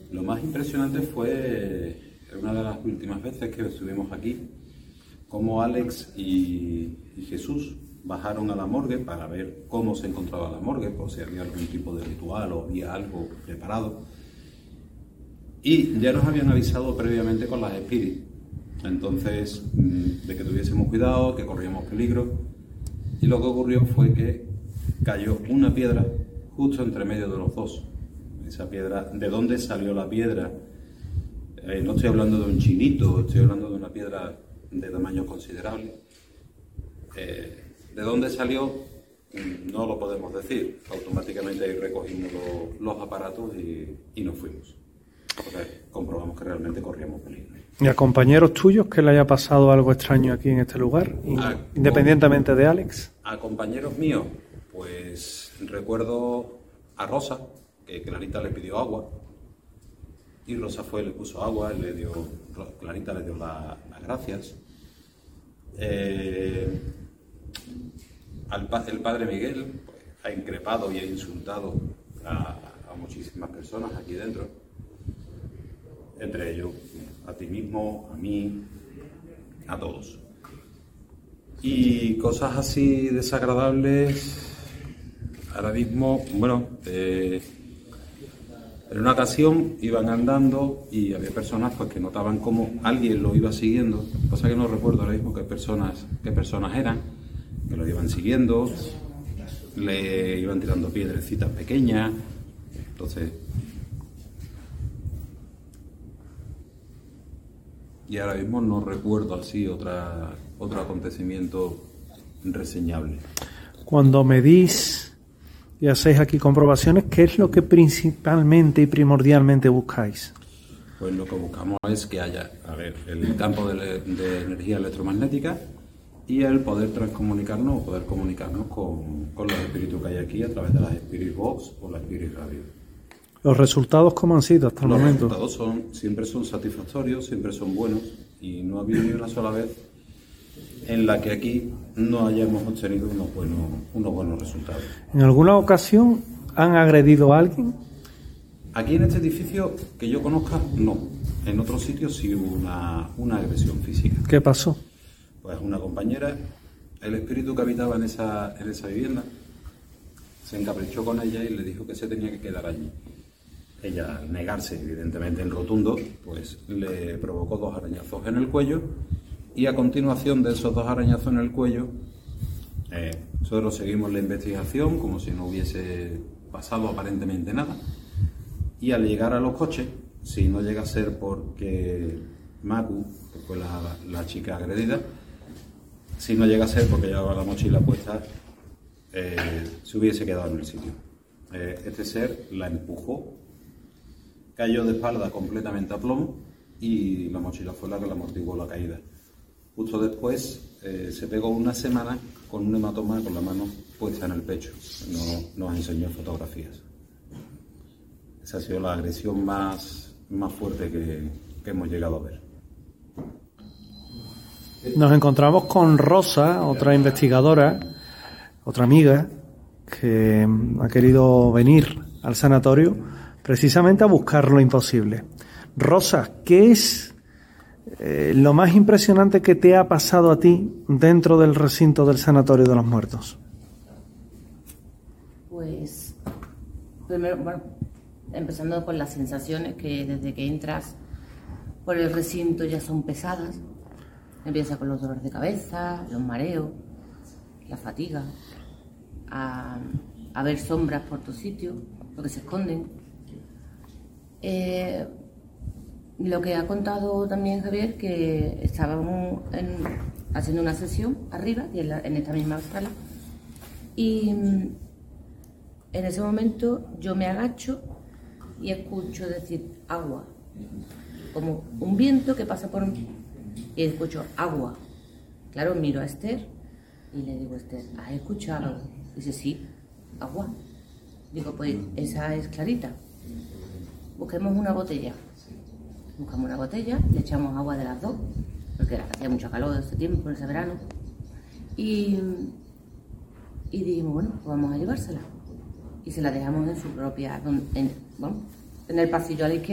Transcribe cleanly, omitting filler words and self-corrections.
Lo más impresionante fue una de las últimas veces que estuvimos aquí, cómo Alex y Jesús bajaron a la morgue para ver cómo se encontraba la morgue, por si había algún tipo de ritual o había algo preparado. Y ya nos habían avisado previamente con las Spirit, entonces de que tuviésemos cuidado, que corríamos peligro. Y lo que ocurrió fue que cayó una piedra justo entre medio de los dos. Esa piedra, ¿de dónde salió la piedra? No estoy hablando de un chinito, estoy hablando de una piedra de tamaño considerable. ¿De dónde salió? No lo podemos decir. Automáticamente ahí recogimos los aparatos y nos fuimos. Porque comprobamos que realmente corríamos peligro. ¿Y a compañeros tuyos que le haya pasado algo extraño aquí en este lugar, independientemente de Alex? A compañeros míos, pues recuerdo a Rosa, que Clarita le pidió agua, y Rosa fue, le puso agua, Clarita le dio las gracias. El padre Miguel pues, ha increpado y ha insultado a muchísimas personas aquí dentro, entre ellos a ti mismo, a mí, a todos. Y cosas así desagradables, ahora mismo, bueno, en una ocasión iban andando y había personas pues que notaban como alguien lo iba siguiendo. Pasa que no recuerdo ahora mismo qué personas eran, que lo iban siguiendo, le iban tirando piedrecitas pequeñas, entonces. Y ahora mismo no recuerdo así otro acontecimiento reseñable. Cuando medís y hacéis aquí comprobaciones, ¿qué es lo que principalmente y primordialmente buscáis? Pues lo que buscamos es que haya, el campo de energía electromagnética y el poder transcomunicarnos o poder comunicarnos con los espíritus que hay aquí a través de las Spirit Box o la Spirit Radio. ¿Los resultados cómo han sido hasta el momento? Los resultados siempre son satisfactorios, siempre son buenos y no ha habido ni una sola vez en la que aquí no hayamos obtenido unos buenos resultados. ¿En alguna ocasión han agredido a alguien? Aquí en este edificio, que yo conozca, no. En otros sitios sí hubo una agresión física. ¿Qué pasó? Pues una compañera, el espíritu que habitaba en esa vivienda, se encaprichó con ella y le dijo que se tenía que quedar allí. Ella, al negarse, evidentemente en rotundo, pues le provocó 2 arañazos en el cuello y a continuación de esos 2 arañazos en el cuello, nosotros seguimos la investigación como si no hubiese pasado aparentemente nada. Y al llegar a los coches, si no llega a ser porque Maku, que fue la chica agredida, si no llega a ser porque llevaba la mochila puesta, se hubiese quedado en el sitio. Este ser la empujó, cayó de espalda completamente a plomo y la mochila fue la que le amortiguó la caída. Justo después se pegó una semana con un hematoma con la mano puesta en el pecho. Nos enseñó fotografías. Esa ha sido la agresión más fuerte que hemos llegado a ver. Nos encontramos con Rosa, otra investigadora, otra amiga, que ha querido venir al sanatorio precisamente a buscar lo imposible. Rosa, ¿qué es lo más impresionante que te ha pasado a ti dentro del recinto del Sanatorio de los Muertos? Pues, primero, empezando con las sensaciones que desde que entras por el recinto ya son pesadas. Empieza con los dolores de cabeza, los mareos, la fatiga, a ver sombras por tu sitio, lo que se esconden. Lo que ha contado también Javier, que estábamos haciendo una sesión arriba, en esta misma sala, y en ese momento yo me agacho y escucho decir agua, como un viento que pasa por mí, y escucho agua. Claro, miro a Esther y le digo: Esther, ¿has escuchado? Dice: sí, agua. Digo: pues esa es Clarita. Busquemos una botella. Buscamos una botella, le echamos agua de las dos, porque hacía mucho calor ese tiempo, en ese verano. Y dijimos: bueno, pues vamos a llevársela. Y se la dejamos en su propia, en el pasillo a la izquierda.